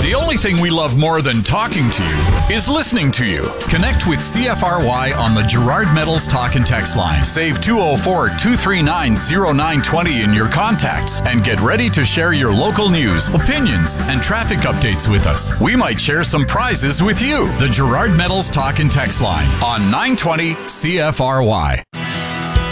The only thing we love more than talking to you is listening to you. Connect with CFRY on the Gerard Metals Talk and Text line. Save 204-239-0920 in your contacts and get ready to share your local news, opinions, and traffic updates with us. We might share some prizes with you. The Gerard Metals Talk and Text line on 920 CFRY.